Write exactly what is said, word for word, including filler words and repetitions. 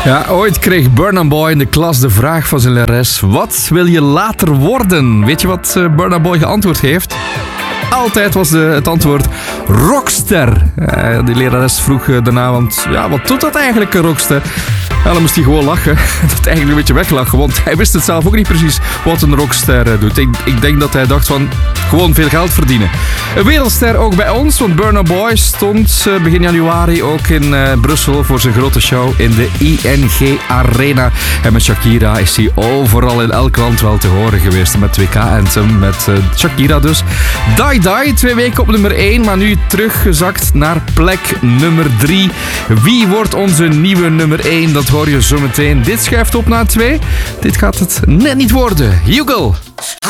Ja, ooit kreeg Burna Boy in de klas de vraag van zijn lerares: wat wil je later worden? Weet je wat Burna Boy geantwoord heeft? Altijd was de, het antwoord rockster. Uh, die lerares vroeg daarna, want ja, wat doet dat eigenlijk, een rockster? Ja, dan moest hij gewoon lachen. Dat eigenlijk een beetje weglachen, want hij wist het zelf ook niet precies wat een rockster doet. Ik, ik denk dat hij dacht van, gewoon veel geld verdienen. Een wereldster ook bij ons, want Burna Boy stond uh, begin januari ook in uh, Brussel voor zijn grote show in de I N G Arena. En met Shakira is hij overal in elk land wel te horen geweest. Met W K Anthem, met uh, Shakira dus. Die Die, twee weken op nummer één, maar nu teruggezakt naar plek nummer drie. Wie wordt onze nieuwe nummer één? Dat hoor je zo meteen. Dit schuift op naar twee. Dit gaat het net niet worden. Hugo.